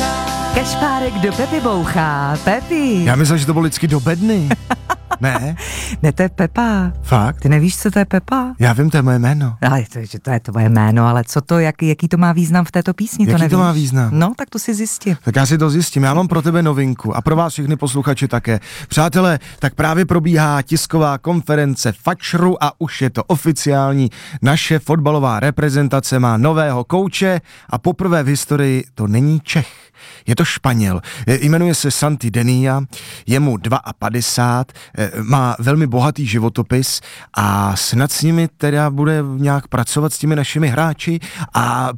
Kašpárek do Pepy bouchá. Pepi. Já myslel, že to bylo vždycky do bedny. Ne? Ne, to je Pepa. Fakt? Ty nevíš, co to je Pepa? Já vím, to je moje jméno. Ale to je tvoje jméno, ale co to, jaký to má význam v této písni, Jaký to nevíš? to má význam? No, tak to si zjistí. Tak já si to zjistím. Já mám pro tebe novinku a pro vás všechny posluchače také. Přátelé, tak právě probíhá tisková konference Fatschru a už je to oficiální. Naše fotbalová reprezentace má nového kouče a poprvé v historii to není Čech. Je to Španěl, jmenuje se Santi Denia, je mu 52, má velmi bohatý životopis a snad s nimi teda bude nějak pracovat s těmi našimi hráči a